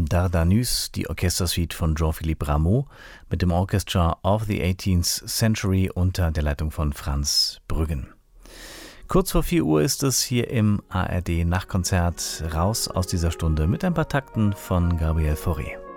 Dardanus, die Orchestersuite von Jean-Philippe Rameau mit dem Orchestra of the 18th Century unter der Leitung von Franz Brüggen. Kurz vor 4 Uhr ist es hier im ARD Nachtkonzert. Raus aus dieser Stunde mit ein paar Takten von Gabriel Fauré.